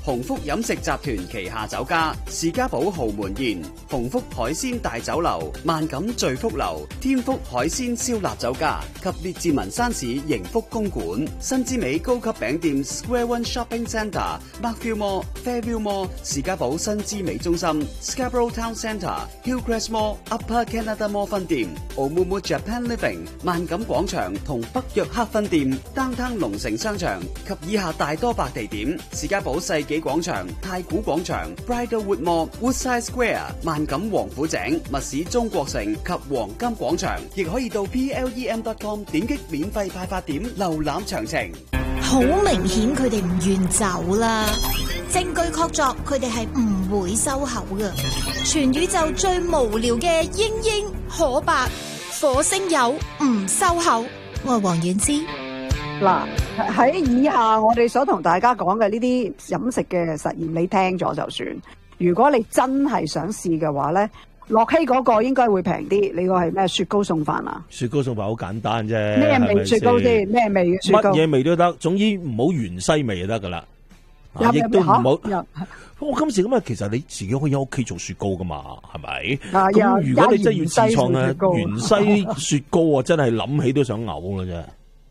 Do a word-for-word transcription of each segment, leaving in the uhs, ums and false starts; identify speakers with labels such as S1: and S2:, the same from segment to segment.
S1: 鴻福飲食集團旗下酒家士嘉堡豪門宴、鴻福海鮮大酒樓、萬錦聚福樓、天福海鮮燒臘酒家及列治文山市盈福公館、新之美高級餅店 Square One Shopping Centre、Markville Mall、Fairview Mall、士嘉堡新之美中心、Scarborough Town Centre、Hillcrest Mall、Upper Canada Mall 分店、Omumu Japan Living、萬錦廣場同北約克分店、Downtown 龍城商場及以下大多白地點：士嘉堡世紀廣場、太古廣場、Bridlewood Mall、Woodside Square、萬錦王府井、密市中國城及黃金廣場，亦可以到 P L E M dot com 點擊免費派發點瀏覽詳情。
S2: 好明顯佢哋唔願走啦，證據確鑿佢哋係唔會收口㗎。全宇宙最無聊嘅英英可白火星友唔收口，我係黃婉之。
S3: 嗱，喺以下我哋所同大家講嘅呢啲飲食嘅實驗，你聽咗就算。如果你真係想試嘅話咧，樂希嗰個應該會平啲。你個係咩？雪糕送飯啊？
S4: 雪糕送飯好簡單啫。
S3: 咩味雪糕先？咩味嘅雪糕？
S4: 乜嘢味都得，總之唔好芫茜味就得噶啦。亦都唔好。我今時今日其實你自己可以喺屋企做雪糕噶嘛，係咪？咁如果你真係要自創咧，芫茜雪糕我真係諗起都想嘔啦啫。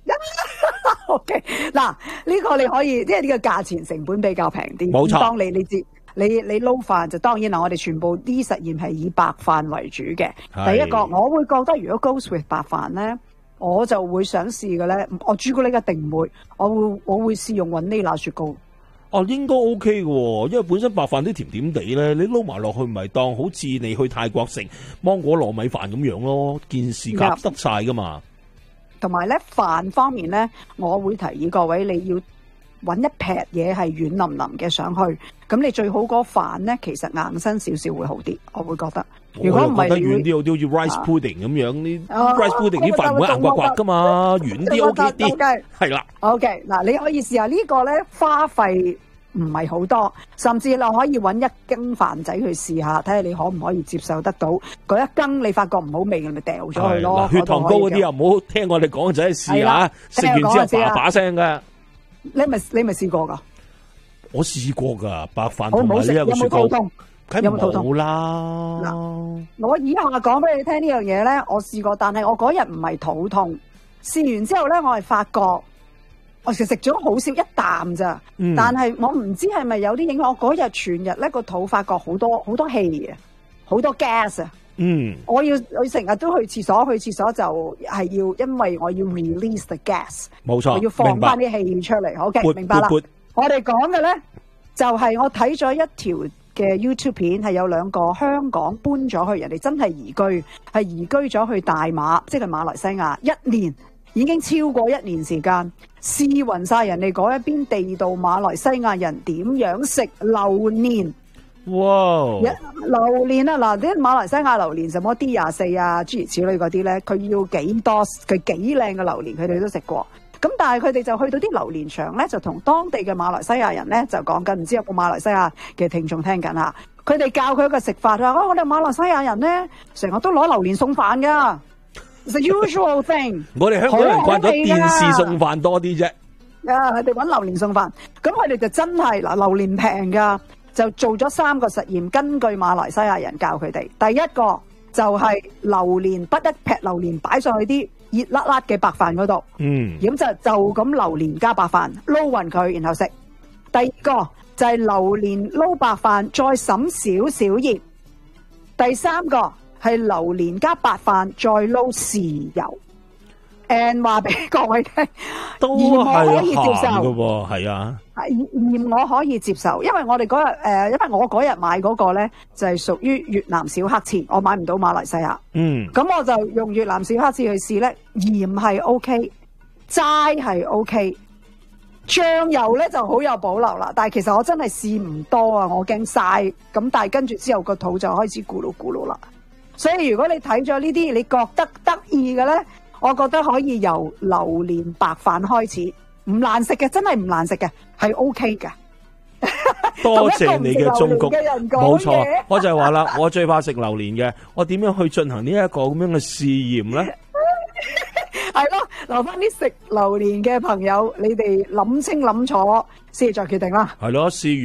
S3: O K， 嗱，呢個你可以，即係呢個價錢成本比較平啲。
S4: 冇錯。
S3: 當你你知，你你撈飯就當然啦，我哋全部啲實驗係以白飯為主嘅。第一個，我會覺得如果 goes with 白飯咧，我就會想試嘅咧，我朱古力一定唔會，我會我會試用雲呢拿雪糕。
S4: 哦，應該 OK 嘅，因為本身白飯啲甜甜地咧，你撈埋落去唔係當好似你去泰國食芒果糯米飯咁樣咯，件事夾得晒噶嘛。
S3: 同埋咧飯方面咧，我會提議各位你要揾一劈嘢係軟腍腍嘅上去，咁你最好嗰飯咧其實硬身少少會好啲，我會覺得。如果唔係，
S4: 我覺得軟啲好啲，好似 rice pudding 咁樣，啲 rice pudding 啲飯唔會硬刮刮噶嘛，軟啲 OK 啲，係啦。OK， 嗱，你可以試下呢個咧，花費唔係好多，甚至你可以揾一羹飯仔去試下，睇下你可唔可以接受得到。嗰一羹你發覺唔好味，你咪掉咗佢咯。 血糖高嗰啲又唔好聽我哋講就係試下，食完之後叭叭聲嘅。
S3: 你咪你咪試過噶？
S4: 我試過噶，白飯同埋呢一個雪糕。
S3: 有冇肚痛？
S4: 冇啦。嗱，
S3: 我以下講俾你聽呢樣嘢咧，我試過，但係我嗰日唔係肚痛。試完之後咧，我係發覺我其實食咗好少一啖咋，嗯、但係我唔知係咪有啲影響。我嗰日全日咧個肚發覺好多好多氣啊，好多 gas 啊。嗯，我要我成日都去廁所，去廁所就係要，因為我要 release the gas。冇錯，我要放翻啲氣出嚟。好嘅，明白啦。我哋講嘅咧就係、是、我睇咗一條嘅 YouTube 片，係有兩個香港搬咗去，人哋真係移居，係移居咗去大馬，即係馬來西亞，一年已經超過一年時間，試勻晒人哋嗰一邊地道馬來西亞人點樣食榴蓮。哇！榴蓮啊，嗱啲馬來西亞榴蓮什麼 D 廿四啊，諸如此類嗰啲咧，佢要幾多？佢幾靚嘅榴蓮，佢哋都食過。咁但係佢哋就去到啲榴蓮場咧，就同當地嘅馬來西亞人咧就講緊，唔知有冇馬來西亞嘅聽眾聽緊嚇？佢哋教佢一個食法，佢話：哦，我哋馬來西亞人咧成日都攞榴蓮送飯噶，the usual thing。我哋香港人慣咗電視送飯多啲啫。啊，佢哋揾榴蓮送飯，咁佢哋就真係嗱，榴蓮平噶，就做咗三個實驗，根據馬來西亞人教佢哋。第一個就係榴蓮，不一劈榴蓮擺上去啲熱辣辣嘅白飯嗰度，嗯，咁就就咁榴蓮加白飯撈勻佢，然後食。第二個就係榴蓮撈白飯，再滲少少鹽。第三個係榴蓮加白飯，再撈豉油。and 話俾各位聽，都係可以接受嘅喎，係啊，鹽我可以接受，因為我哋嗰日誒，因為我嗰日買嗰個咧就係屬於越南小黑刺，我買唔到馬來西亞，嗯，咁我就用越南小黑刺去試咧，鹽係 OK，齋係 OK， 醬油咧就好有保留啦，但係其實我真係試唔多啊，我驚晒，咁但係跟住之後個肚就開始咕嚕咕嚕啦，所以如果你睇咗呢啲，你覺得得意嘅咧，我覺得可以由榴蓮白飯開始，唔難食嘅，真係唔難食嘅，係 OK 嘅。多謝你嘅忠告，冇錯，我就係話啦，我最怕食榴蓮嘅，我點樣去進行呢一個咁樣嘅試驗咧？係咯，留翻啲食榴蓮嘅朋友，你哋諗清諗楚先再決定啦。係咯，試完。